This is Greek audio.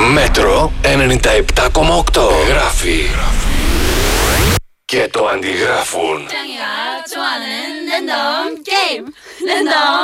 Μέτρο 97,8. Γράφει και το αντιγράφουν. 짱이가 좋아하는 랜덤 게임. 랜덤